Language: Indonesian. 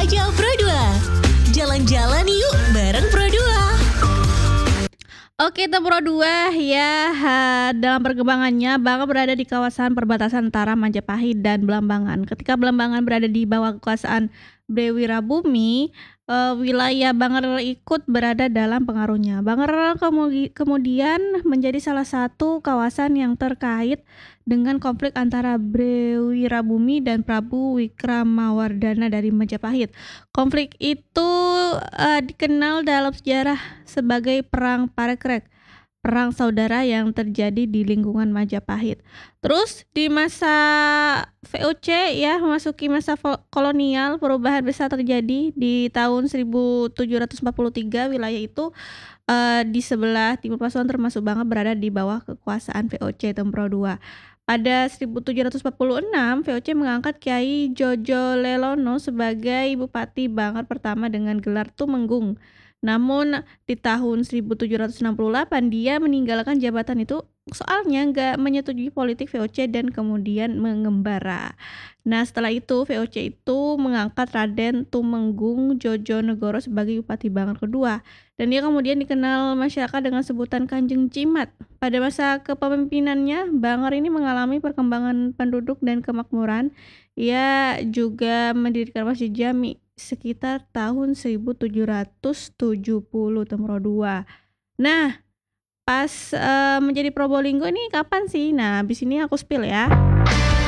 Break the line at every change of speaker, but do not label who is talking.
aja Pro 2. Jalan-jalan yuk bareng Pro 2.
Oke, Pro 2 ya, dalam perkembangannya Bangka berada di kawasan perbatasan antara Majapahit dan Belambangan. Ketika Belambangan berada di bawah kekuasaan Brewirabumi, wilayah Bangar ikut berada dalam pengaruhnya. Bangar kemudian menjadi salah satu kawasan yang terkait dengan konflik antara Brewirabumi dan Prabu Wikramawardhana dari Majapahit. Konflik itu dikenal dalam sejarah sebagai Perang Parekrek, perang saudara yang terjadi di lingkungan Majapahit. Terus di masa VOC ya, memasuki masa kolonial, perubahan besar terjadi di tahun 1743. Wilayah itu di sebelah timur Pasuruan termasuk Bangka berada di bawah kekuasaan VOC Tempro II. Pada 1746, VOC mengangkat Kiai Jojo Lelono sebagai Bupati Bangar pertama dengan gelar Tumenggung. Namun di tahun 1768 dia meninggalkan jabatan itu soalnya nggak menyetujui politik VOC dan kemudian mengembara. Nah, setelah itu VOC itu mengangkat Raden Tumenggung Jojonegoro sebagai Bupati Bangar kedua, dan dia kemudian dikenal masyarakat dengan sebutan Kanjeng Cimat. Pada masa kepemimpinannya, Bangar ini mengalami perkembangan penduduk dan kemakmuran. Ia juga mendirikan Masjid Jami sekitar tahun 1770 Tempro II. Nah, pas menjadi Probolinggo ini kapan sih? Nah, habis ini aku spill ya.